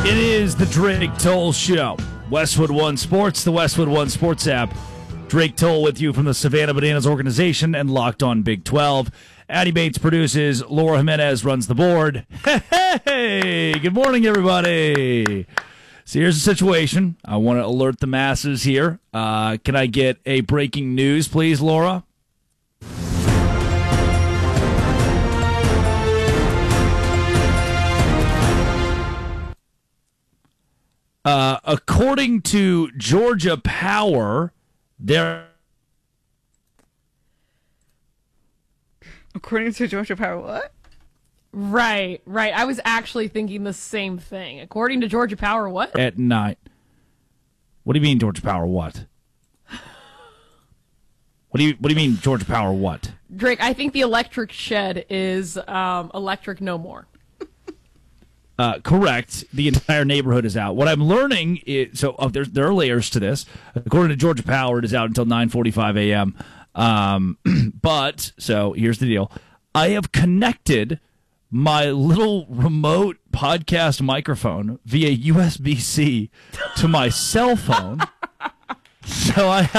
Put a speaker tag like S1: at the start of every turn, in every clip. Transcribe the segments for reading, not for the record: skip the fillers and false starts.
S1: It is the Drake Toll Show. Westwood One Sports, the Westwood One Sports app. Drake Toll with you from the Savannah Bananas organization and Locked On Big 12. Addie Bates produces. Laura Jimenez runs the board. Hey, good morning, everybody. So here's the situation. I want to alert the masses here. Can I get a breaking news, please, Laura? According to Georgia Power,
S2: According to Georgia Power, what?
S3: Right. I was actually thinking the same thing. According to Georgia Power, what?
S1: At night. What do you mean, Georgia Power, what? What do you mean, Georgia Power, what?
S3: Drake, I think the electric shed is electric no more.
S1: Correct. The entire neighborhood is out. What I'm learning is, there are layers to this. According to Georgia Power, it is out until 9:45 a.m. But here's the deal. I have connected my little remote podcast microphone via USB-C to my cell phone. So I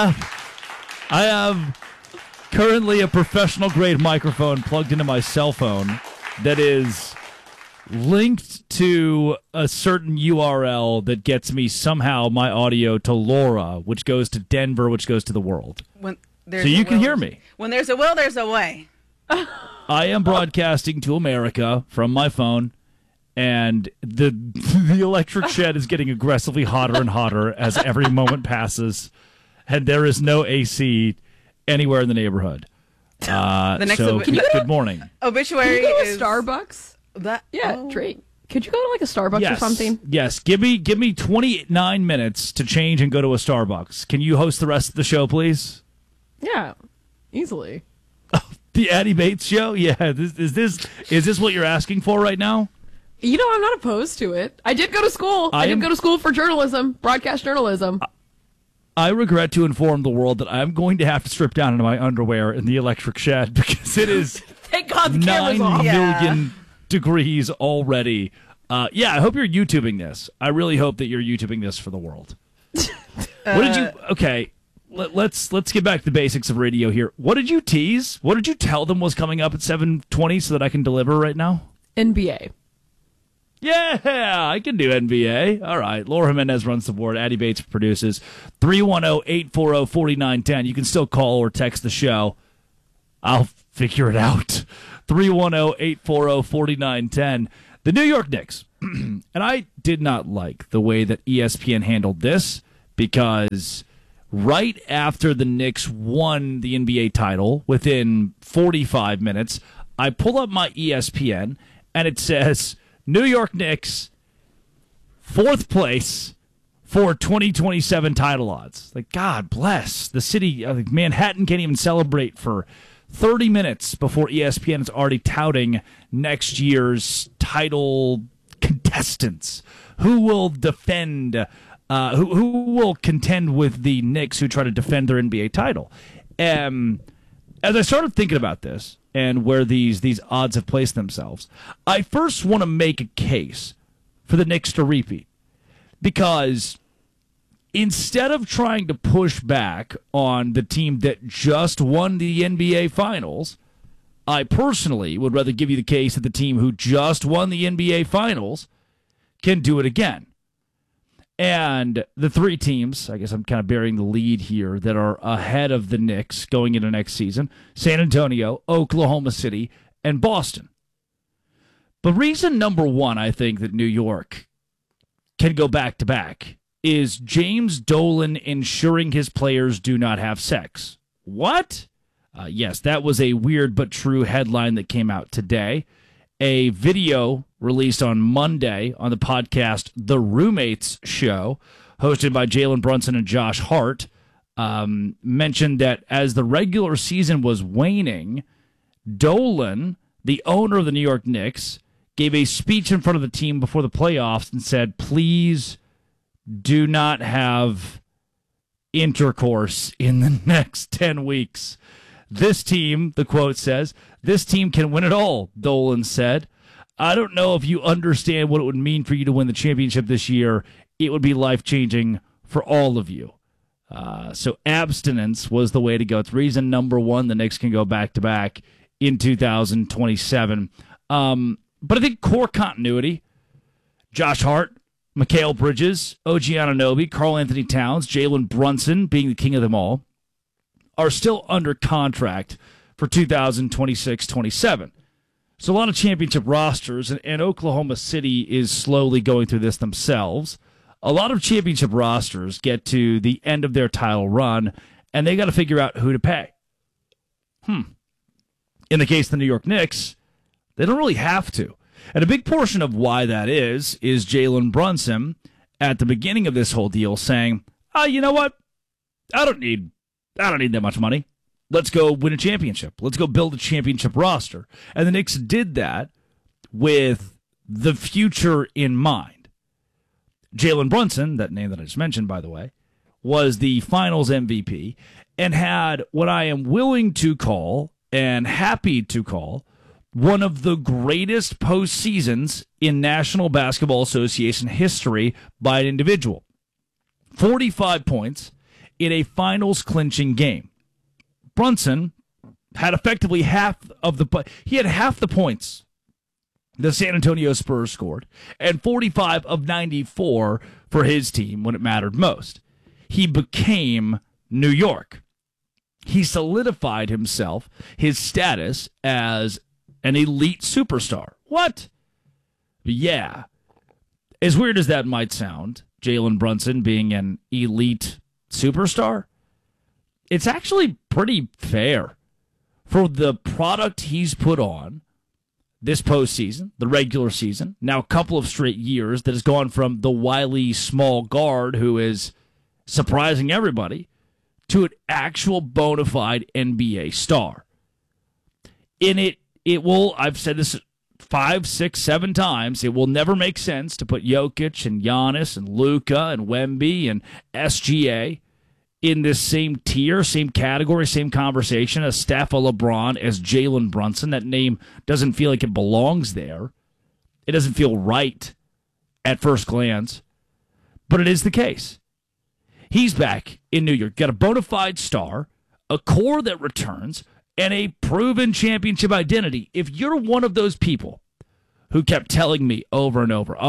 S1: have currently a professional grade microphone plugged into my cell phone that is linked to a certain URL that gets me somehow my audio to Laura, which goes to Denver, which goes to the world. So you can hear me.
S2: When there's a will, there's a way.
S1: I am broadcasting to America from my phone, and the electric shed is getting aggressively hotter and hotter as every moment passes, and there is no AC anywhere in the neighborhood. Good morning.
S2: Obituary
S3: Can you go to
S2: is
S3: Starbucks? Drake. Could you go to like a Starbucks or something?
S1: Yes. Give me 29 minutes to change and go to a Starbucks. Can you host the rest of the show, please?
S3: Yeah, easily.
S1: The Addie Bates Show? Yeah. Is this what you're asking for right now?
S3: You know, I'm not opposed to it. I did go to school. I did go to school for journalism, broadcast journalism.
S1: I regret to inform the world that I'm going to have to strip down into my underwear in the electric shed because it is
S3: Thank God the camera's
S1: 9
S3: off.
S1: million degrees already. I hope you're YouTubing this. I really hope that you're YouTubing this for the world. What did you... Okay, let's get back to the basics of radio here. What did you tease? What did you tell them was coming up at 7:20 so that I can deliver right now?
S3: NBA.
S1: Yeah, I can do NBA. All right. Laura Jimenez runs the board. Addie Bates produces. 310-840-4910. You can still call or text the show. I'll figure it out. 310-840-4910. The New York Knicks. And I did not like the way that ESPN handled this because right after the Knicks won the NBA title, within 45 minutes, I pull up my ESPN and it says... New York Knicks, 4th place for 2027 title odds. Like, God bless the city. I think Manhattan can't even celebrate for 30 minutes before ESPN is already touting next year's title contestants. Who will defend, who will contend with the Knicks who try to defend their NBA title? As I started thinking about this, and where these odds have placed themselves, I first want to make a case for the Knicks to repeat. Because instead of trying to push back on the team that just won the NBA Finals, I personally would rather give you the case that the team who just won the NBA Finals can do it again. And the 3 teams, I guess I'm kind of bearing the lead here, that are ahead of the Knicks going into next season, San Antonio, Oklahoma City, and Boston. But reason number 1, I think, that New York can go back-to-back is James Dolan ensuring his players do not have sex. What? Yes, that was a weird but true headline that came out today. A video released on Monday on the podcast The Roommates Show, hosted by Jalen Brunson and Josh Hart, mentioned that as the regular season was waning, Dolan, the owner of the New York Knicks, gave a speech in front of the team before the playoffs and said, please do not have intercourse in the next 10 weeks. This team, the quote says, this team can win it all, Dolan said. I don't know if you understand what it would mean for you to win the championship this year. It would be life-changing for all of you. So abstinence was the way to go. It's reason number one the Knicks can go back-to-back in 2027. But I think core continuity, Josh Hart, Mikal Bridges, OG Anunoby, Karl Anthony Towns, Jalen Brunson being the king of them all, are still under contract for 2026-27. So a lot of championship rosters, and Oklahoma City is slowly going through this themselves. A lot of championship rosters get to the end of their title run, and they got to figure out who to pay. In the case of the New York Knicks, they don't really have to. And a big portion of why that is Jalen Brunson at the beginning of this whole deal saying, you know what? I don't need that much money. Let's go win a championship. Let's go build a championship roster. And the Knicks did that with the future in mind. Jalen Brunson, that name that I just mentioned, by the way, was the finals MVP and had what I am willing to call and happy to call one of the greatest postseasons in National Basketball Association history by an individual. 45 points in a finals clinching game. Brunson had effectively half the points the San Antonio Spurs scored, and 45 of 94 for his team when it mattered most. He became New York. He solidified himself, his status as an elite superstar. What? Yeah. As weird as that might sound, Jalen Brunson being an elite superstar, it's actually pretty fair for the product he's put on this postseason, the regular season, now a couple of straight years that has gone from the wily small guard who is surprising everybody to an actual bona fide NBA star. In it will, I've said this 5, 6, 7 times, it will never make sense to put Jokic and Giannis and Luka and Wemby and SGA in this same tier, same category, same conversation as Steph or LeBron, as Jalen Brunson. That name doesn't feel like it belongs there. It doesn't feel right at first glance, but it is the case. He's back in New York. Got a bona fide star, a core that returns, and a proven championship identity. If you're one of those people who kept telling me over and over,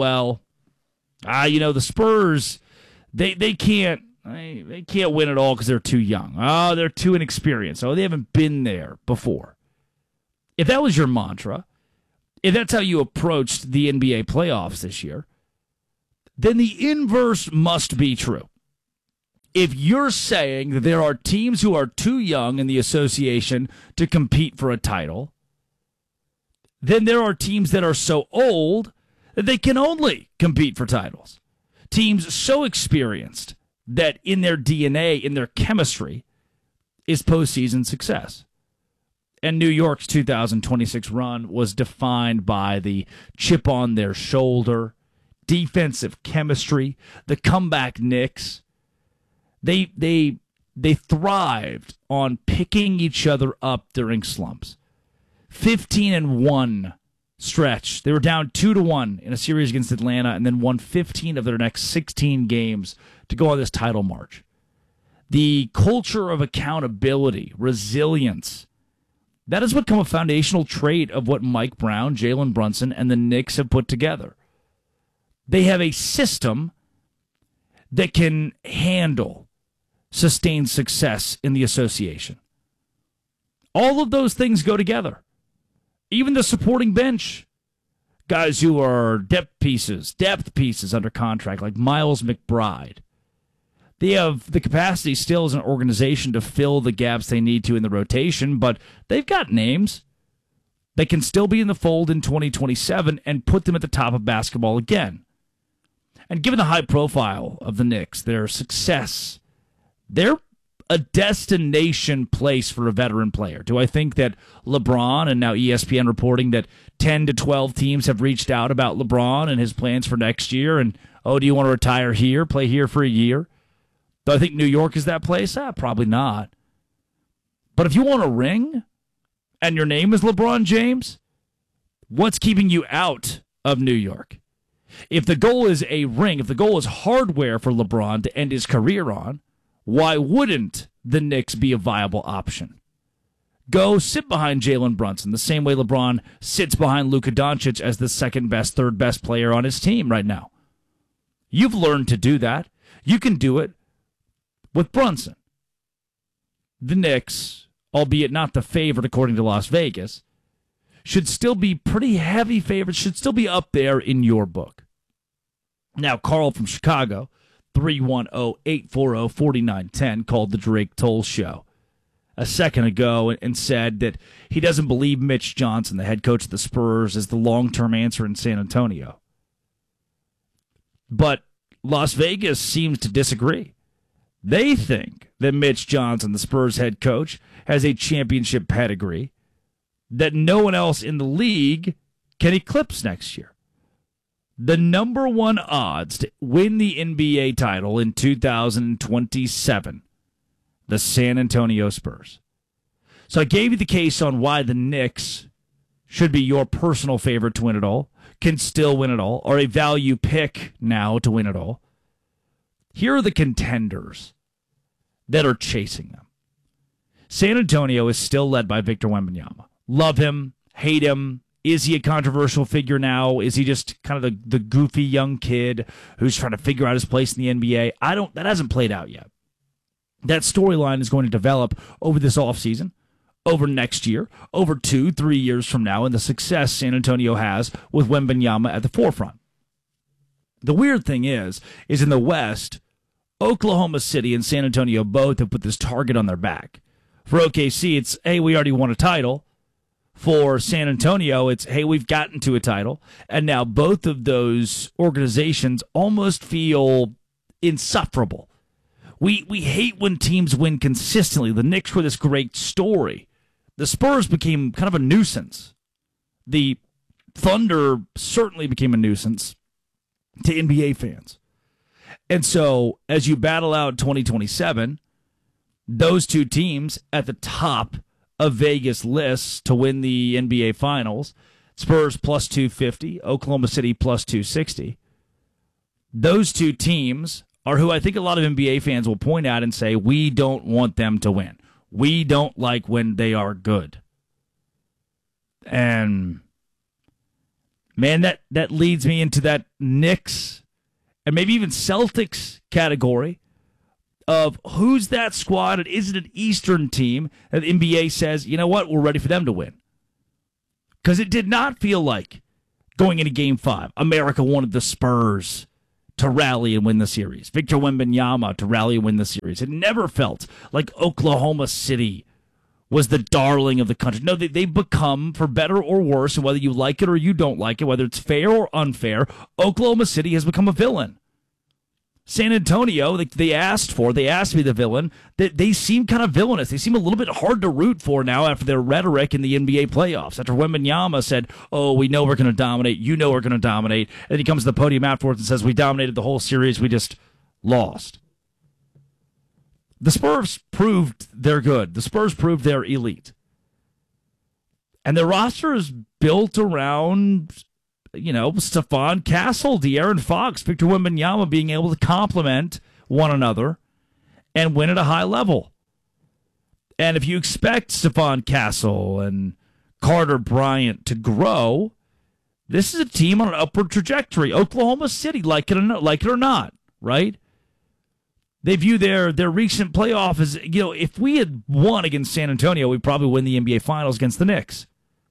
S1: the Spurs, they can't win it all because they're too young. Oh, they're too inexperienced. Oh, they haven't been there before. If that was your mantra, if that's how you approached the NBA playoffs this year, then the inverse must be true. If you're saying that there are teams who are too young in the association to compete for a title, then there are teams that are so old that they can only compete for titles. Teams so experienced that in their DNA, in their chemistry, is postseason success. And New York's 2026 run was defined by the chip on their shoulder, defensive chemistry, the comeback Knicks. They thrived on picking each other up during slumps. 15-1 stretch. They were down 2-1 in a series against Atlanta and then won 15 of their next 16 games to go on this title march. The culture of accountability, resilience, that has become a foundational trait of what Mike Brown, Jalen Brunson, and the Knicks have put together. They have a system that can handle sustained success in the association. All of those things go together. Even the supporting bench, guys who are depth pieces under contract, like Miles McBride. They have the capacity still as an organization to fill the gaps they need to in the rotation, but they've got names that can still be in the fold in 2027 and put them at the top of basketball again. And given the high profile of the Knicks, their success, they're a destination place for a veteran player. Do I think that LeBron, and now ESPN reporting that 10 to 12 teams have reached out about LeBron and his plans for next year, and, do you want to retire here, play here for a year? Do I think New York is that place? Probably not. But if you want a ring, and your name is LeBron James, What's keeping you out of New York? If the goal is a ring, if the goal is hardware for LeBron to end his career on, why wouldn't the Knicks be a viable option? Go sit behind Jalen Brunson the same way LeBron sits behind Luka Doncic as the second best, third best player on his team right now. You've learned to do that. You can do it with Brunson. The Knicks, albeit not the favorite according to Las Vegas, should still be pretty heavy favorites, should still be up there in your book. Now, Carl from Chicago, 310-840-4910, called the Drake Toll Show a second ago and said that he doesn't believe Mitch Johnson, the head coach of the Spurs, is the long-term answer in San Antonio. But Las Vegas seems to disagree. They think that Mitch Johnson, the Spurs head coach, has a championship pedigree that no one else in the league can eclipse next year. The number one odds to win the NBA title in 2027, the San Antonio Spurs. So I gave you the case on why the Knicks should be your personal favorite to win it all, can still win it all, or a value pick now to win it all. Here are the contenders that are chasing them. San Antonio is still led by Victor Wembanyama. Love him, hate him. Is he a controversial figure now? Is he just kind of the goofy young kid who's trying to figure out his place in the NBA? That hasn't played out yet. That storyline is going to develop over this offseason, over next year, over 2-3 years from now, and the success San Antonio has with Wembanyama at the forefront. The weird thing is in the West, Oklahoma City and San Antonio both have put this target on their back. For OKC, it's, hey, we already won a title. For San Antonio, it's, hey, we've gotten to a title. And now both of those organizations almost feel insufferable. We hate when teams win consistently. The Knicks were this great story. The Spurs became kind of a nuisance. The Thunder certainly became a nuisance to NBA fans. And so as you battle out 2027, those two teams at the top of Vegas lists to win the NBA Finals, Spurs plus 250, Oklahoma City plus 260. Those two teams are who I think a lot of NBA fans will point out and say, we don't want them to win. We don't like when they are good. And, man, that leads me into that Knicks and maybe even Celtics category of who's that squad, and is it an Eastern team that the NBA says, you know what, we're ready for them to win? Because it did not feel like going into Game 5, America wanted the Spurs to rally and win the series, Victor Wembanyama to rally and win the series. It never felt like Oklahoma City was the darling of the country. No, they've become, for better or worse, and whether you like it or you don't like it, whether it's fair or unfair, Oklahoma City has become a villain. San Antonio, they asked to be the villain. They seem kind of villainous. They seem a little bit hard to root for now after their rhetoric in the NBA playoffs. After Wembanyama said, oh, we know we're going to dominate. You know we're going to dominate. And he comes to the podium afterwards and says, we dominated the whole series. We just lost. The Spurs proved they're good. The Spurs proved they're elite. And their roster is built around, Stephon Castle, De'Aaron Fox, Victor Wembanyama being able to complement one another and win at a high level. And if you expect Stephon Castle and Carter Bryant to grow, this is a team on an upward trajectory. Oklahoma City, like it or not, right? They view their recent playoff as, if we had won against San Antonio, we'd probably win the NBA Finals against the Knicks.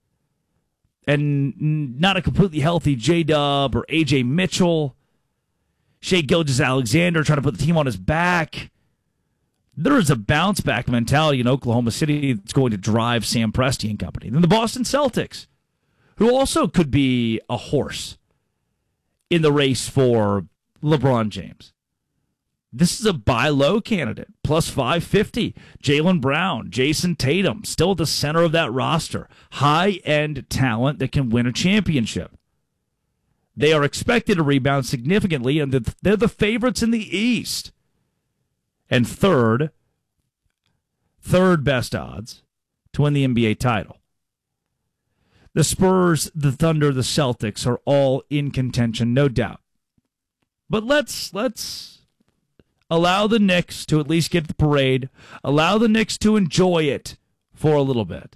S1: And not a completely healthy J-Dub or A.J. Mitchell, Shai Gilgeous-Alexander trying to put the team on his back. There is a bounce-back mentality in Oklahoma City that's going to drive Sam Presti and company. Then the Boston Celtics, who also could be a horse in the race for LeBron James. This is a buy low candidate, plus 550. Jaylen Brown, Jason Tatum, still at the center of that roster. High-end talent that can win a championship. They are expected to rebound significantly, and they're the favorites in the East. And third best odds to win the NBA title. The Spurs, the Thunder, the Celtics are all in contention, no doubt. But let's allow the Knicks to at least get the parade. Allow the Knicks to enjoy it for a little bit.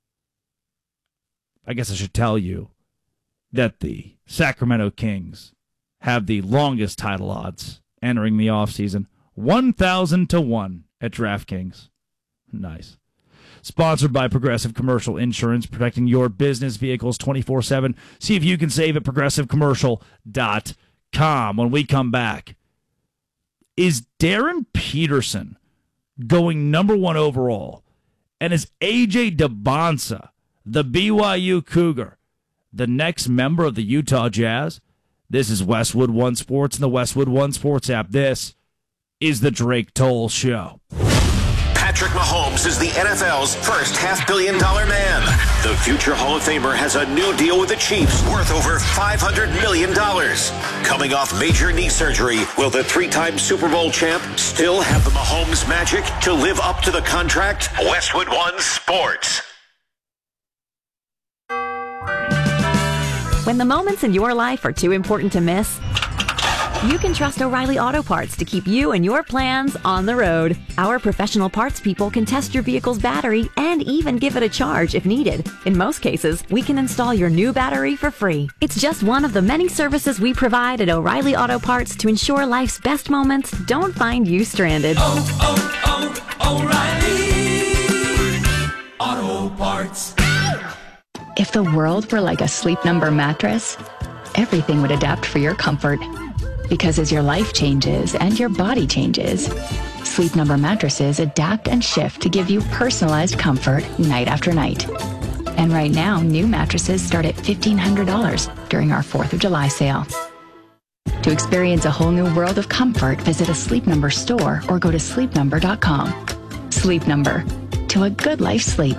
S1: I guess I should tell you that the Sacramento Kings have the longest title odds entering the offseason. 1,000-1 at DraftKings. Nice. Sponsored by Progressive Commercial Insurance, protecting your business vehicles 24/7. See if you can save at progressivecommercial.com. When we come back, is Darren Peterson going number 1 overall? And is A.J. Debonsa, the BYU Cougar, the next member of the Utah Jazz? This is Westwood One Sports and the Westwood One Sports app. This is the Drake Toll Show.
S4: Patrick Mahomes is the NFL's first $500 million man. The future Hall of Famer has a new deal with the Chiefs worth over $500 million. Coming off major knee surgery, will the 3-time Super Bowl champ still have the Mahomes magic to live up to the contract? Westwood One Sports.
S5: When the moments in your life are too important to miss, you can trust O'Reilly Auto Parts to keep you and your plans on the road. Our professional parts people can test your vehicle's battery and even give it a charge if needed. In most cases, we can install your new battery for free. It's just one of the many services we provide at O'Reilly Auto Parts to ensure life's best moments don't find you stranded.
S6: O'Reilly Auto Parts.
S7: If the world were like a Sleep Number mattress, everything would adapt for your comfort. Because as your life changes and your body changes, Sleep Number mattresses adapt and shift to give you personalized comfort night after night. And right now, new mattresses start at $1,500 during our 4th of July sale. To experience a whole new world of comfort, visit a Sleep Number store or go to sleepnumber.com. Sleep Number. To a good life sleep.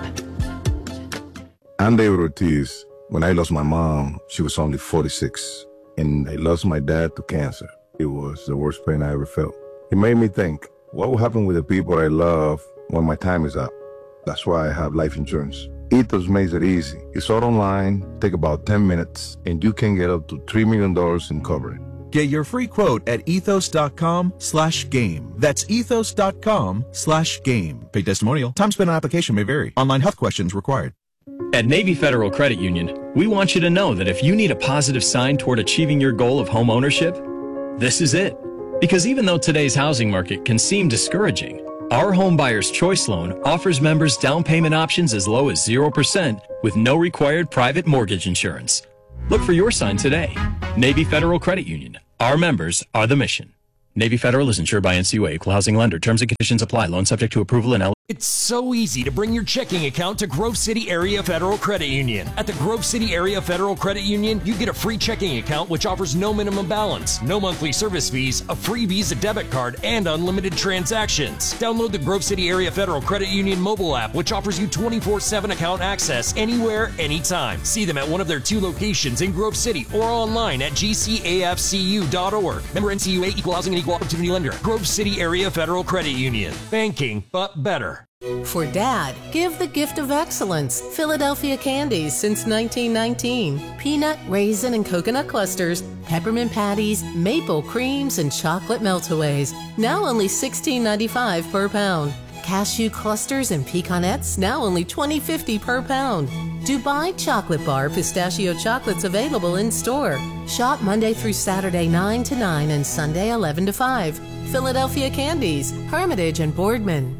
S8: I'm David Ortiz. When I lost my mom, she was only 46. And I lost my dad to cancer. It was the worst pain I ever felt. It made me think, what will happen with the people I love when my time is up? That's why I have life insurance. Ethos makes it easy. It's all online, take about 10 minutes, and you can get up to $3 million in coverage.
S6: Get your free quote at ethos.com/game. That's ethos.com/game. Paid testimonial. Time spent on application may vary. Online health questions required.
S9: At Navy Federal Credit Union, we want you to know that if you need a positive sign toward achieving your goal of home ownership, this is it. Because even though today's housing market can seem discouraging, our Home Buyer's Choice Loan offers members down payment options as low as 0% with no required private mortgage insurance. Look for your sign today. Navy Federal Credit Union. Our members are the mission. Navy Federal is insured by NCUA, Equal Housing Lender. Terms and conditions apply. Loan subject to approval and
S10: It's so easy to bring your checking account to Grove City Area Federal Credit Union. At the Grove City Area Federal Credit Union, you get a free checking account which offers no minimum balance, no monthly service fees, a free Visa debit card, and unlimited transactions. Download the Grove City Area Federal Credit Union mobile app, which offers you 24/7 account access anywhere, anytime. See them at one of their 2 locations in Grove City or online at gcafcu.org. Member NCUA, Equal Housing and Equal Opportunity Lender. Grove City Area Federal Credit Union. Banking, but better.
S11: For Dad, give the gift of excellence. Philadelphia Candies since 1919. Peanut, raisin, and coconut clusters, peppermint patties, maple creams, and chocolate meltaways. Now only $16.95 per pound. Cashew clusters and pecanettes, now only $20.50 per pound. Dubai Chocolate Bar pistachio chocolates available in store. Shop Monday through Saturday 9 to 9 and Sunday 11 to 5. Philadelphia Candies, Hermitage and Boardman.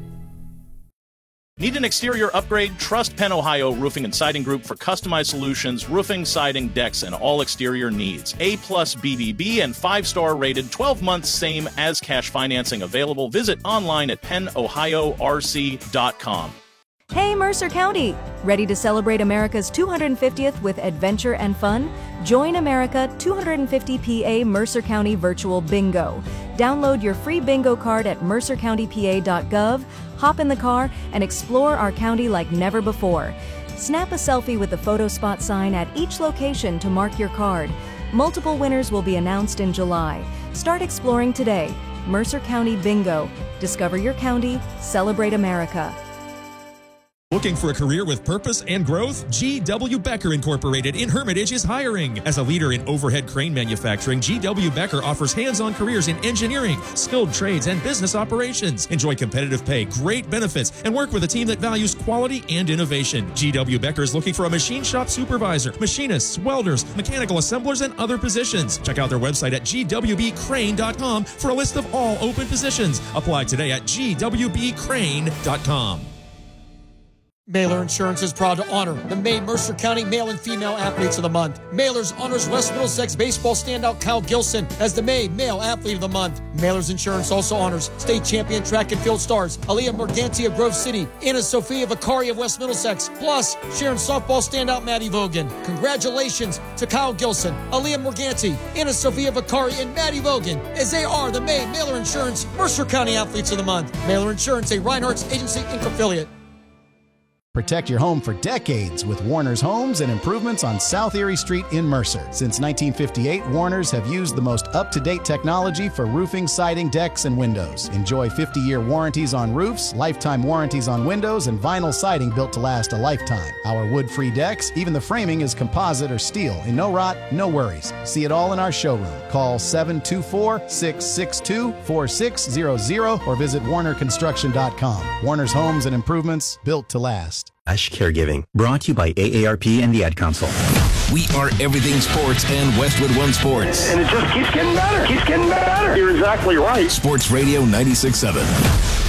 S12: Need an exterior upgrade? Trust Penn Ohio Roofing and Siding Group for customized solutions, roofing, siding, decks, and all exterior needs. A+ BBB and 5-star rated, 12 months same as cash financing available. Visit online at pennohiorc.com.
S13: Hey Mercer County! Ready to celebrate America's 250th with adventure and fun? Join America 250 PA Mercer County Virtual Bingo. Download your free bingo card at mercercountypa.gov, hop in the car, and explore our county like never before. Snap a selfie with the photo spot sign at each location to mark your card. Multiple winners will be announced in July. Start exploring today. Mercer County Bingo. Discover your county. Celebrate America.
S14: Looking for a career with purpose and growth? G.W. Becker Incorporated in Hermitage is hiring. As a leader in overhead crane manufacturing, G.W. Becker offers hands-on careers in engineering, skilled trades, and business operations. Enjoy competitive pay, great benefits, and work with a team that values quality and innovation. G.W. Becker is looking for a machine shop supervisor, machinists, welders, mechanical assemblers, and other positions. Check out their website at gwbcrane.com for a list of all open positions. Apply today at gwbcrane.com.
S15: Mailer Insurance is proud to honor the May Mercer County Male and Female Athletes of the Month. Mailer's honors West Middlesex baseball standout Kyle Gilson as the May Male Athlete of the Month. Mailer's Insurance also honors state champion track and field stars Aaliyah Morganti of Grove City, Anna Sophia Vicari of West Middlesex, plus Sharon softball standout Maddie Vogan. Congratulations to Kyle Gilson, Aaliyah Morganti, Anna Sophia Vicari, and Maddie Vogan as they are the May Mailer Insurance Mercer County Athletes of the Month. Mailer Insurance, a Reinhardt's Agency Inc. affiliate.
S16: Protect your home for decades with Warner's Homes and Improvements on South Erie Street in Mercer. Since 1958, Warner's have used the most up-to-date technology for roofing, siding, decks, and windows. Enjoy 50-year warranties on roofs, lifetime warranties on windows, and vinyl siding built to last a lifetime. Our wood-free decks, even the framing is composite or steel, and no rot, no worries. See it all in our showroom. Call 724-662-4600 or visit warnerconstruction.com. Warner's Homes and Improvements, built to last.
S17: Ash Caregiving, brought to you by AARP and the Ad Council.
S18: We are everything sports and Westwood One Sports.
S19: And it just keeps getting better. Keeps getting better. You're exactly right.
S18: Sports Radio 96.7.